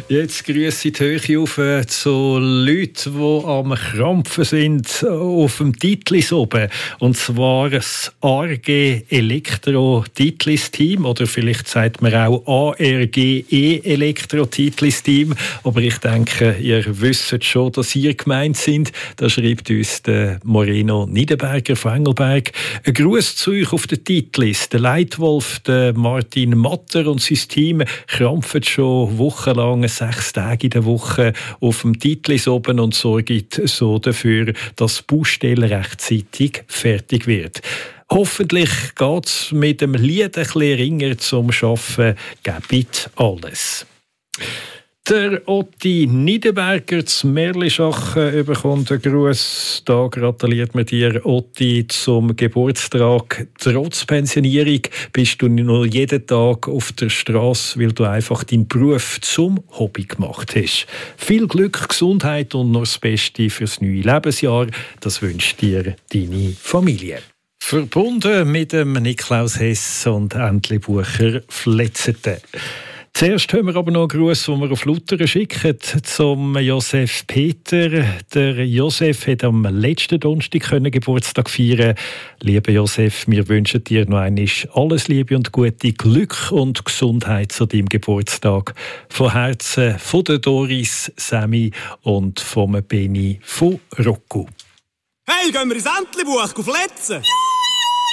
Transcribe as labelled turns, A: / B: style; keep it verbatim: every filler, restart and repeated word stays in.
A: Jetzt grüße die Höhe auf äh, zu Leuten, die am Krampfen sind auf dem Titlis oben. Und zwar das A R G Elektro Titlis Team oder vielleicht sagt man auch A R G E Elektro Titlis Team. Aber ich denke, ihr wisst schon, dass ihr gemeint sind. Da schreibt uns der Moreno Niederberger von Engelberg. Ein Gruß zu euch auf den Titlis. Der Leitwolf, der Martin Matter und sein Team krampfen schon wochenlang sechs Tage in der Woche auf dem Titlis oben und sorgen so dafür, dass die Baustelle rechtzeitig fertig wird. Hoffentlich geht es mit dem Lied ein bisschen ringer zum Arbeiten. Gebt alles. Der Otti Niederberger zu Merlischach bekommt einen Gruß. Da gratuliert mir dir, Otti, zum Geburtstag. Trotz Pensionierung bist du noch jeden Tag auf der Straße, weil du einfach deinen Beruf zum Hobby gemacht hast. Viel Glück, Gesundheit und noch das Beste fürs neue Lebensjahr. Das wünscht dir deine Familie. Verbunden mit dem Niklaus Hess und Entli Bucher Fletzete. Zuerst haben wir aber noch einen Gruß, den wir auf Luthern schicken, zum Josef Peter. Der Josef hat am letzten Donnerstag Geburtstag feiern. Lieber Josef, wir wünschen dir noch einmal alles Liebe und gute Glück und Gesundheit zu deinem Geburtstag. Von Herzen von der Doris, Sammy und vom Benny von Rocco.
B: Hey, gehen wir ins Entlebuch auf Letzen?